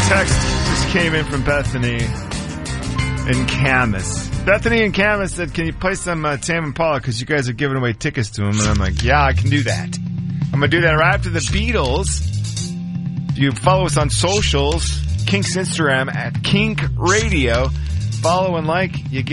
text just came in from Bethany and Camas. Bethany and Camas said, can you play some Tame Impala because you guys are giving away tickets to them? And I'm like, yeah, I can do that. I'm going to do that right after the Beatles. If you follow us on socials, Kink's Instagram at Kink Radio. Follow and like. You get